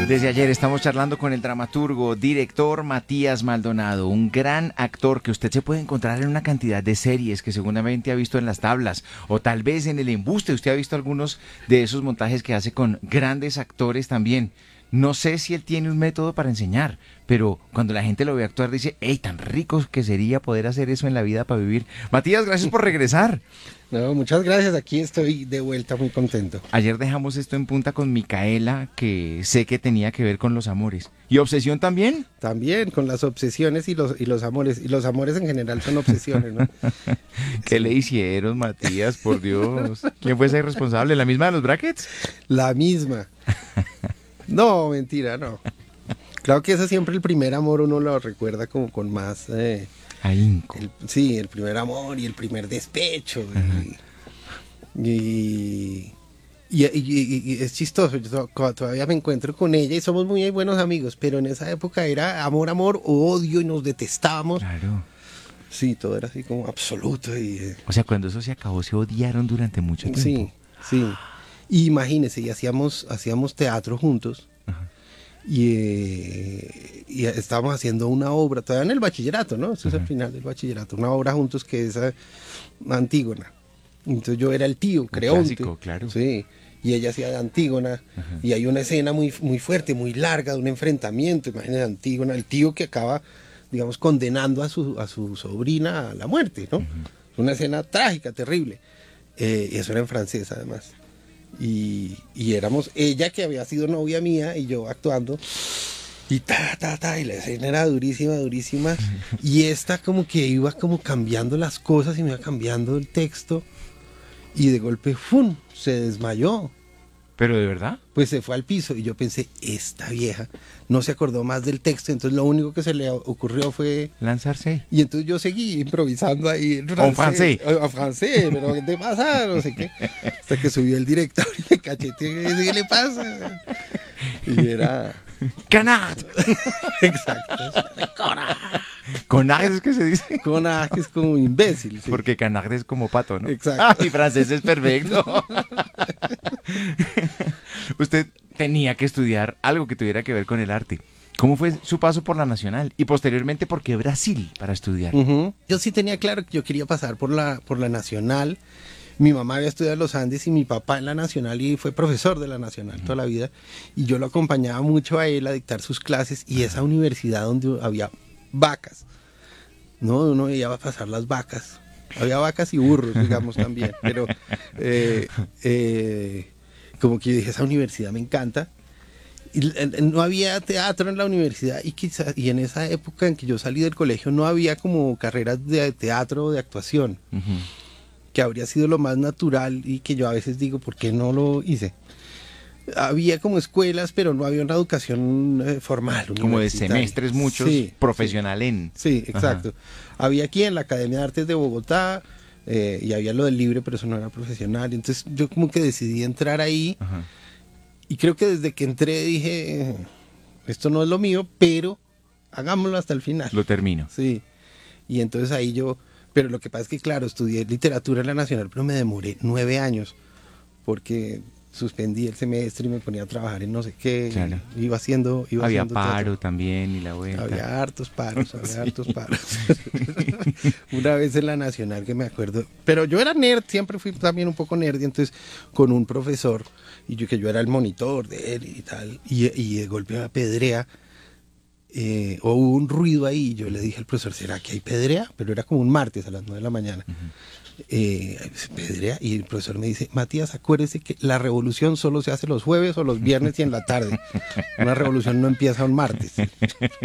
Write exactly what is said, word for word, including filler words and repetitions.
Desde ayer estamos charlando con el dramaturgo, director Matías Maldonado, un gran actor que usted se puede encontrar en una cantidad de series que seguramente ha visto en las tablas, o tal vez en El Embuste. Usted ha visto algunos de esos montajes que hace con grandes actores también. No sé si él tiene un método para enseñar, pero cuando la gente lo ve actuar dice, ¡ey, tan rico que sería poder hacer eso en la vida para vivir! Matías, gracias por regresar. No, muchas gracias, aquí estoy de vuelta muy contento. Ayer dejamos esto en punta con Micaela, que sé que tenía que ver con los amores. ¿Y obsesión también? También, con las obsesiones y los, y los amores. Y los amores en general son obsesiones, ¿no? ¿Qué le hicieron, Matías? Por Dios. ¿Quién fue ese responsable? ¿La misma de los brackets? La misma. No, mentira, no. Claro que eso siempre el primer amor uno lo recuerda como con más... Eh, ahínco. El, sí, el primer amor y el primer despecho. Y, y, y, y, y es chistoso, yo todavía me encuentro con ella y somos muy buenos amigos, pero en esa época era amor, amor o odio y nos detestábamos. Claro. Sí, todo era así como absoluto. Y, eh, o sea, cuando eso se acabó, se odiaron durante mucho tiempo. Sí, sí. Y imagínese, y hacíamos, hacíamos teatro juntos. Ajá. Y, eh, y estábamos haciendo una obra, todavía en el bachillerato, ¿no? Eso es el final del bachillerato, una obra juntos que es uh, Antígona. Entonces yo era el tío, Creonte. Clásico, claro. Sí, y ella hacía de Antígona. Ajá. Y hay una escena muy, muy fuerte, muy larga, de un enfrentamiento. Imagínate Antígona, el tío que acaba, digamos, condenando a su, a su sobrina a la muerte, ¿no? Uh-huh. Una escena trágica, terrible. Eh, y eso era en francés, además. Y, y éramos ella que había sido novia mía y yo actuando y ta, ta, ta, y la escena era durísima, durísima y esta como que iba como cambiando las cosas y me iba cambiando el texto y de golpe ¡fum! Se desmayó. ¿Pero de verdad? Pues se fue al piso y yo pensé, esta vieja no se acordó más del texto, entonces lo único que se le ocurrió fue... lanzarse. Y entonces yo seguí improvisando ahí en francés. En francés, pero ¿qué te pasa? No sé qué. Hasta que subió el director y me cacheteó y me dice, ¿qué le pasa? Y era... ¡Canard! Exacto. Conard es que se dice. Conard es como imbécil. Sí. Porque canard es como pato, ¿no? Exacto. Ah, mi francés es perfecto. Usted tenía que estudiar algo que tuviera que ver con el arte. ¿Cómo fue su paso por la Nacional? Y posteriormente, ¿por qué Brasil para estudiar? Uh-huh. Yo sí tenía claro que yo quería pasar por la, por la Nacional. Mi mamá había estudiado en los Andes y mi papá en la Nacional y fue profesor de la Nacional uh-huh. toda la vida. Y yo lo acompañaba mucho a él a dictar sus clases y esa universidad donde había vacas. No, uno iba a pasar las vacas. Había vacas y burros, digamos, también. Pero eh, eh, como que yo dije, esa universidad me encanta. Y no había teatro en la universidad y, quizá, y en esa época en que yo salí del colegio no había como carreras de teatro o de actuación. Uh-huh. Que habría sido lo más natural y que yo a veces digo, ¿por qué no lo hice? Había como escuelas, pero no había una educación eh, formal. Como de semestres muchos, sí, profesional sí, en... Sí, exacto. Ajá. Había aquí en la Academia de Artes de Bogotá eh, y había lo del libre, pero eso no era profesional. Entonces yo como que decidí entrar ahí. Ajá. Y creo que desde que entré dije, esto no es lo mío, pero hagámoslo hasta el final. Lo termino. Sí. Y entonces ahí yo... Pero lo que pasa es que, claro, estudié literatura en la Nacional, pero me demoré nueve años, porque suspendí el semestre y me ponía a trabajar en no sé qué. Claro. Iba haciendo... Iba había haciendo paro teatro. También y la vuelta. Había hartos paros, había sí. hartos paros. Sí. Una vez en la Nacional que me acuerdo... Pero yo era nerd, siempre fui también un poco nerd, y entonces con un profesor, y yo que yo era el monitor de él y tal, y, y de golpe me apedrea. Eh, o hubo un ruido ahí y yo le dije al profesor, ¿será que hay pedrea? Pero era como un martes a las nueve de la mañana. Uh-huh. eh, pedrea y el profesor me dice, Matías, acuérdese que la revolución solo se hace los jueves o los viernes y en la tarde. Una revolución no empieza un martes.